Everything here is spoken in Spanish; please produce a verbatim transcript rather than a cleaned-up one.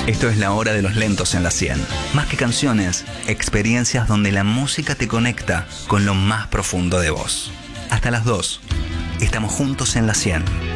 Esto es La Hora de los Lentos en la cien. Más que canciones, experiencias donde la música te conecta con lo más profundo de vos. Hasta las dos. Estamos juntos en la cien.